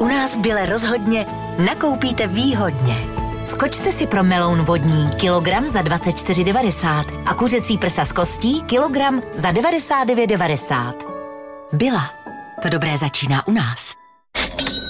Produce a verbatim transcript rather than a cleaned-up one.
U nás v Bile rozhodně nakoupíte výhodně. Skočte si pro meloun vodní kilogram za dvacet čtyři devadesát a kuřecí prsa z kostí kilogram za devadesát devět devadesát. Bila. To dobré začíná u nás.